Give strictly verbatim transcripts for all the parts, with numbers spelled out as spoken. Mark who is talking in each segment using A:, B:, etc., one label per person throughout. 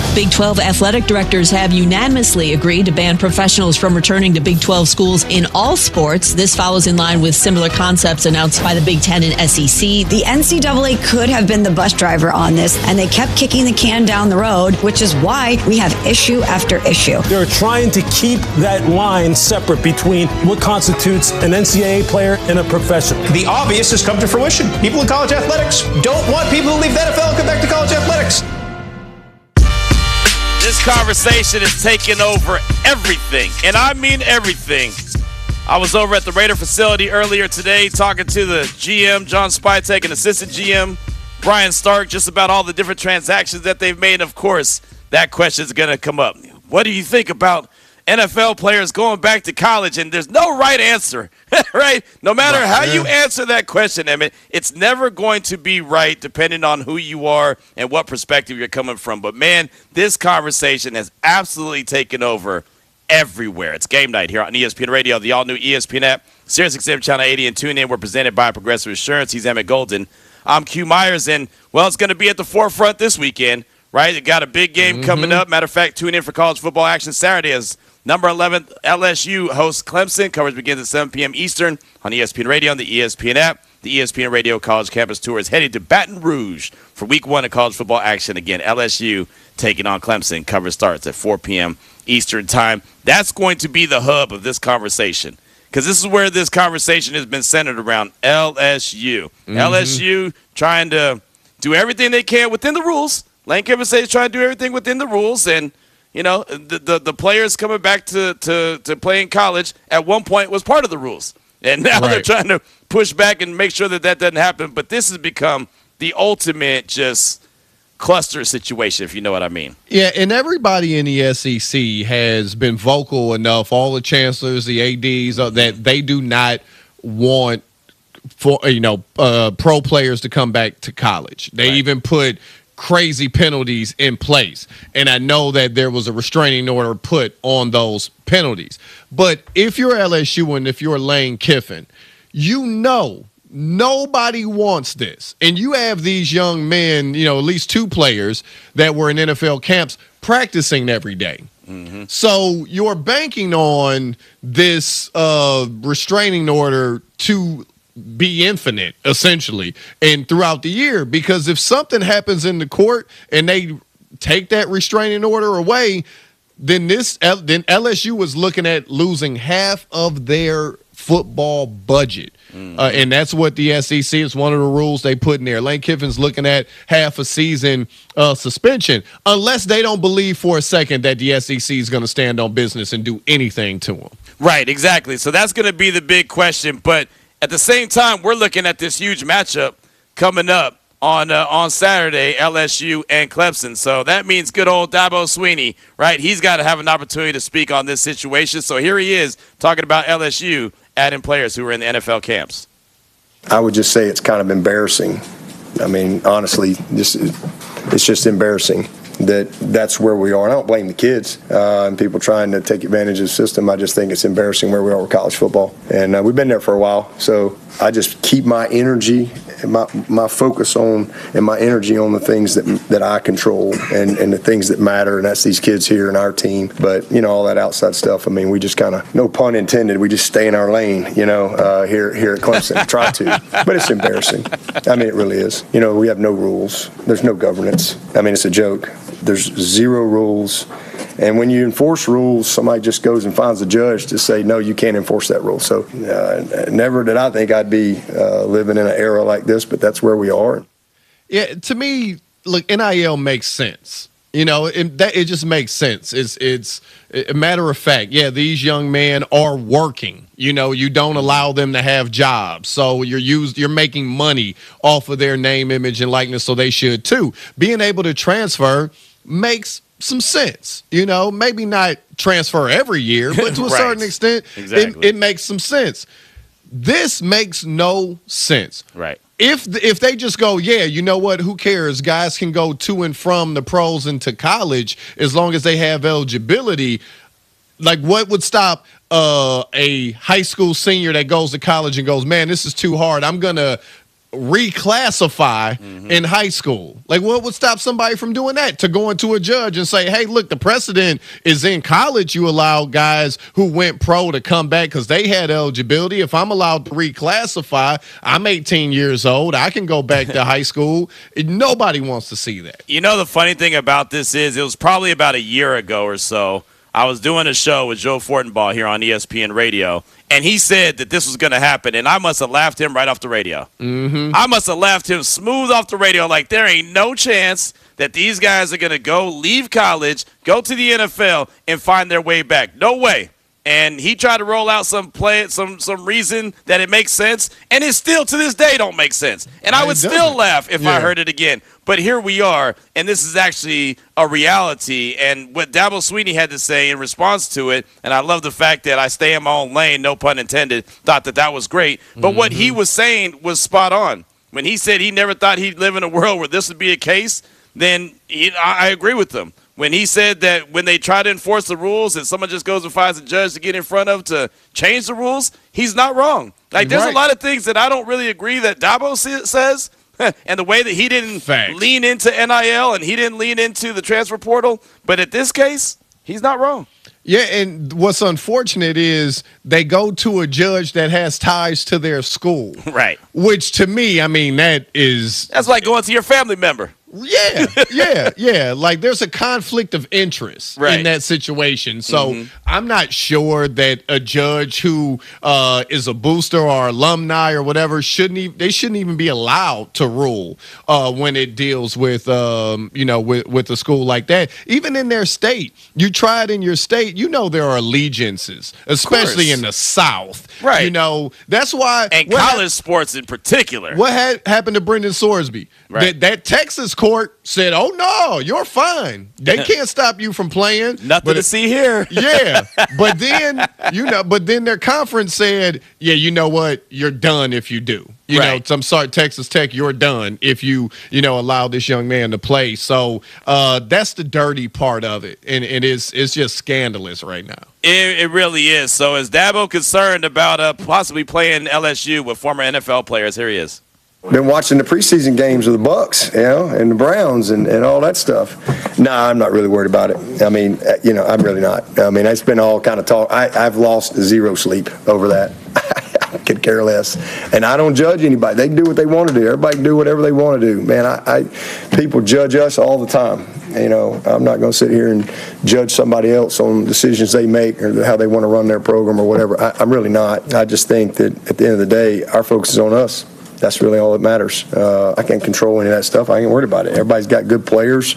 A: Big twelve athletic directors have unanimously agreed to ban professionals from returning to Big twelve schools in all sports. This follows in line with similar concepts announced by the Big Ten and S E C.
B: The N C double A could have been the bus driver on this, and they kept kicking the can down the road, which is why we have issue after issue.
C: They're trying to keep that line separate between what constitutes an N C double A player and a professional.
D: The obvious has come to fruition. People in college athletics don't want people who leave the N F L and come back to college athletics.
E: This conversation is taking over everything, and I mean everything. I was over at the Raider facility earlier today talking to the G M, John Spytek, and assistant G M, Brian Stark, just about all the different transactions that they've made. Of course, that question is going to come up. What do you think about N F L players going back to college? And there's no right answer, right? No matter right, how man. you answer that question, Emmett, it's never going to be right depending on who you are and what perspective you're coming from. But, man, this conversation has absolutely taken over everywhere. It's game night here on E S P N Radio, the all-new E S P N app, SiriusXM Channel eighty, and TuneIn. We're presented by Progressive Insurance. He's Emmett Golden. I'm Q Myers, and, well, it's going to be at the forefront this weekend, right? It got a big game mm-hmm. coming up. Matter of fact, tune in for college football action Saturday as number eleven, L S U hosts Clemson. Coverage begins at seven p.m. Eastern on E S P N Radio and the E S P N app. The E S P N Radio College Campus Tour is headed to Baton Rouge for week one of college football action. Again, L S U taking on Clemson. Coverage starts at four p.m. Eastern time. That's going to be the hub of this conversation because this is where this conversation has been centered around L S U. Mm-hmm. L S U trying to do everything they can within the rules. Lane Kiffin says he's trying to do everything within the rules, and you know, the, the the players coming back to, to, to play in college at one point was part of the rules. And now right. they're trying to push back and make sure that that doesn't happen. But this has become the ultimate just cluster situation, if you know what I mean.
F: Yeah, and everybody in the S E C has been vocal enough, all the chancellors, the A Ds, uh, that they do not want for you know uh, pro players to come back to college. They right. even put crazy penalties in place. And I know that there was a restraining order put on those penalties. But if you're L S U and if you're Lane Kiffin, you know nobody wants this. And you have these young men, you know, at least two players that were in N F L camps practicing every day. Mm-hmm. So you're banking on this uh, restraining order to be infinite, essentially, and throughout the year, because if something happens in the court and they take that restraining order away, then this then L S U was looking at losing half of their football budget. Mm-hmm. Uh, and that's what the S E C is one of the rules they put in there. Lane Kiffin's looking at half a season uh, suspension, unless they don't believe for a second that the S E C is going to stand on business and do anything to them.
E: Right, exactly. So that's going to be the big question. But at the same time, we're looking at this huge matchup coming up on uh, on Saturday, L S U and Clemson. So that means good old Dabo Swinney, right? He's got to have an opportunity to speak on this situation. So here he is talking about L S U adding players who are in the N F L camps.
G: I would just say it's kind of embarrassing. I mean, honestly, this is, it's just embarrassing that that's where we are. And I don't blame the kids uh, and people trying to take advantage of the system. I just think it's embarrassing where we are with college football. And uh, we've been there for a while. So I just keep my energy and my, my focus on and my energy on the things that that I control and, and the things that matter. And that's these kids here and our team. But, you know, all that outside stuff, I mean, we just kind of, no pun intended, we just stay in our lane, you know, uh, here, here at Clemson. Try to. But it's embarrassing. I mean, it really is. You know, we have no rules. There's no governance. I mean, it's a joke. There's zero rules. And when you enforce rules, somebody just goes and finds a judge to say, no, you can't enforce that rule. So uh, never did I think I'd be uh, living in an era like this, but that's where we are.
F: Yeah, to me, look, N I L makes sense. You know, it, that, it just makes sense. It's it's a matter of fact. Yeah, these young men are working. You know, you don't allow them to have jobs, so you're used. You're making money off of their name, image, and likeness, so they should too. Being able to transfer makes some sense. You know, maybe not transfer every year, but to a right. certain extent, exactly. it, it makes some sense. This makes no sense.
E: Right.
F: If if they just go, yeah, you know what, who cares? Guys can go to and from the pros into college as long as they have eligibility. Like, what would stop uh, a high school senior that goes to college and goes, man, this is too hard. I'm going to reclassify mm-hmm. in high school. Like, what would stop somebody from doing that? To going to a judge and say, hey, look, the precedent is in college. You allow guys who went pro to come back because they had eligibility. If I'm allowed to reclassify, I'm eighteen years old. I can go back to high school. Nobody wants to see that.
E: You know, the funny thing about this is it was probably about a year ago or so. I was doing a show with Joe Fortenbaugh here on E S P N Radio, and he said that this was going to happen, and I must have laughed him right off the radio.
F: Mm-hmm.
E: I must have laughed him smooth off the radio like there ain't no chance that these guys are going to go leave college, go to the N F L, and find their way back. No way. And he tried to roll out some play, some some reason that it makes sense, and it still to this day don't make sense. And I would still laugh if yeah. I heard it again. But here we are, and this is actually a reality. And what Dabo Swinney had to say in response to it, and I love the fact that I stay in my own lane, no pun intended, thought that that was great. But mm-hmm. what he was saying was spot on. When he said he never thought he'd live in a world where this would be a case, then he, I, I agree with him. When he said that when they try to enforce the rules and someone just goes and finds a judge to get in front of to change the rules, he's not wrong. Like, there's right. a lot of things that I don't really agree that Dabo says, and the way that he didn't Facts. lean into N I L and he didn't lean into the transfer portal. But at this case, he's not wrong.
F: Yeah, and what's unfortunate is they go to a judge that has ties to their school.
E: Right.
F: Which, to me, I mean, that is...
E: That's like going to your family member.
F: Yeah, yeah, yeah. Like, there's a conflict of interest right. in that situation. So mm-hmm. I'm not sure that a judge who uh, is a booster or alumni or whatever shouldn't even, they shouldn't even be allowed to rule uh, when it deals with, um, you know, with, with a school like that. Even in their state, you try it in your state, you know there are allegiances, especially in the South.
E: Right.
F: You know, that's why.
E: And college ha- sports in particular.
F: What had happened to Brendan Sorsby?
E: Right.
F: That, that Texas court said, oh, no, you're fine. They can't stop you from playing.
E: Nothing
F: but,
E: to see here.
F: Yeah. But then, you know, but then their conference said, yeah, you know what? You're done if you do. You right. know, I'm sorry, Texas Tech, you're done if you, you know, allow this young man to play. So uh, that's the dirty part of it. And it is it's just scandalous right now.
E: It, it really is. So is Dabo concerned about uh, possibly playing L S U with former N F L players? Here he is.
G: Been watching the preseason games of the Bucks, you know, and the Browns and, and all that stuff. Nah, I'm not really worried about it. I mean, you know, I'm really not. I mean, it's been all kind of talk. I, I've lost zero sleep over that. I could care less. And I don't judge anybody. They can do what they want to do. Everybody can do whatever they want to do. Man, I, I people judge us all the time. You know, I'm not going to sit here and judge somebody else on decisions they make or how they want to run their program or whatever. I, I'm really not. I just think that at the end of the day, our focus is on us. That's really all that matters. Uh, I can't control any of that stuff. I ain't worried about it. Everybody's got good players.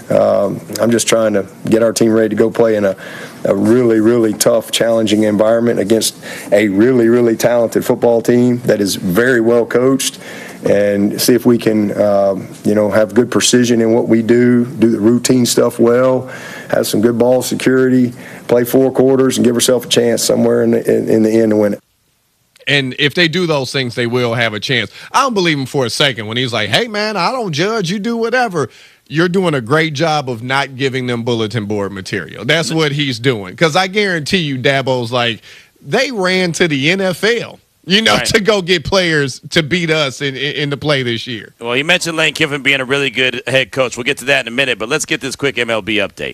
G: Um, I'm just trying to get our team ready to go play in a, a really, really tough, challenging environment against a really, really talented football team that is very well coached, and see if we can, um, you know, have good precision in what we do, do the routine stuff well, have some good ball security, play four quarters, and give ourselves a chance somewhere in the, in, in the end to win it.
F: And if they do those things, they will have a chance. I don't believe him for a second when he's like, hey, man, I don't judge. You do whatever. You're doing a great job of not giving them bulletin board material. That's what he's doing. Because I guarantee you Dabo's like, they ran to the N F L, you know, right. to go get players to beat us in, in, in the play this year.
E: Well, you mentioned Lane Kiffin being a really good head coach. We'll get to that in a minute, but let's get this quick M L B update.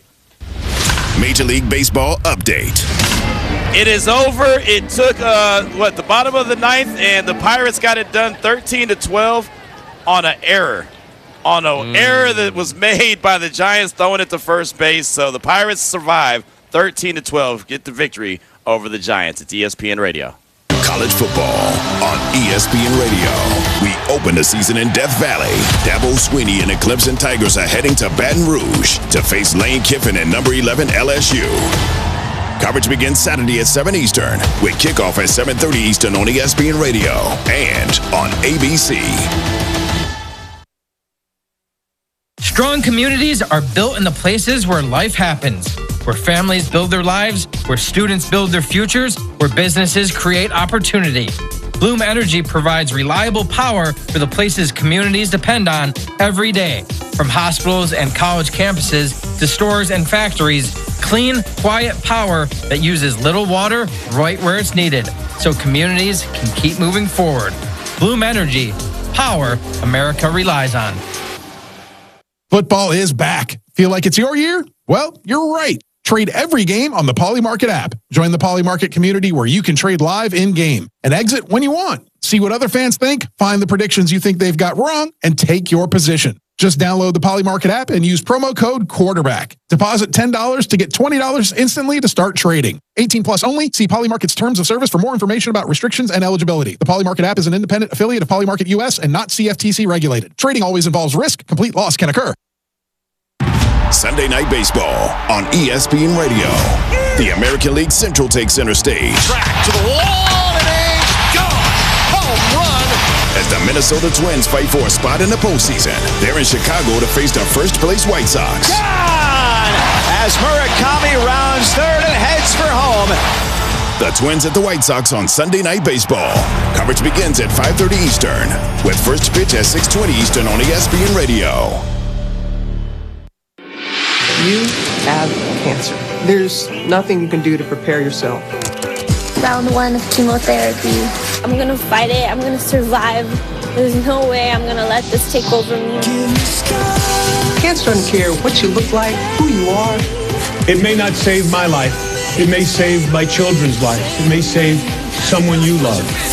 H: Major League Baseball update.
E: It is over. It took, uh, what, the bottom of the ninth, and the Pirates got it done thirteen to twelve on an error. On an mm. error that was made by the Giants throwing it to first base. So the Pirates survive thirteen to twelve, get the victory over the Giants. It's E S P N Radio.
H: College football on E S P N Radio. We open the season in Death Valley. Dabo Swinney and the Clemson Tigers are heading to Baton Rouge to face Lane Kiffin and number eleven L S U. Coverage begins Saturday at seven Eastern with kickoff at seven thirty Eastern on E S P N Radio and on A B C.
I: Strong communities are built in the places where life happens, where families build their lives, where students build their futures, where businesses create opportunity. Bloom Energy provides reliable power for the places communities depend on every day. From hospitals and college campuses to stores and factories, clean, quiet power that uses little water right where it's needed, so communities can keep moving forward. Bloom Energy, power America relies on.
J: Football is back. Feel like it's your year? Well, you're right. Trade every game on the Polymarket app. Join the Polymarket community where you can trade live in-game and exit when you want. See what other fans think, find the predictions you think they've got wrong, and take your position. Just download the Polymarket app and use promo code QUARTERBACK. Deposit ten dollars to get twenty dollars instantly to start trading. eighteen plus only. See Polymarket's terms of service for more information about restrictions and eligibility. The Polymarket app is an independent affiliate of Polymarket U S and not C F T C regulated. Trading always involves risk. Complete loss can occur.
H: Sunday Night Baseball on E S P N Radio. The American League Central takes center stage.
K: Track to the wall, and it's gone. Home run.
H: As the Minnesota Twins fight for a spot in the postseason, they're in Chicago to face the first-place White Sox.
K: Gone! As Murakami rounds third and heads for home.
H: The Twins at the White Sox on Sunday Night Baseball. Coverage begins at five thirty Eastern, with first pitch at six twenty Eastern on E S P N Radio.
L: You have cancer. There's nothing you can do to prepare yourself.
M: Round one of chemotherapy. I'm gonna fight it. I'm gonna survive. There's no way I'm gonna let this take over me.
L: Cancer doesn't care what you look like, who you are.
N: It may not save my life. It may save my children's lives. It may save someone you love.